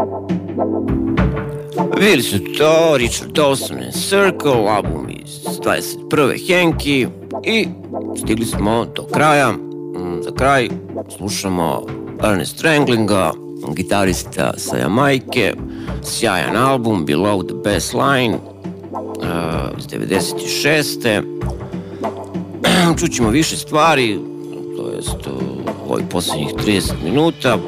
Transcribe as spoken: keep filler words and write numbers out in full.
Bili su to Richard Dawson and Circle, album iz dvadeset prve Henki, i stigli smo do kraja. Za kraj slušamo Ernest Stranglinga, gitarista sa Jamajke, sjajan album Below the Bassline uh, iz devedeset šeste. Čućemo više stvari, to jest u ovih posljednjih trideset minuta.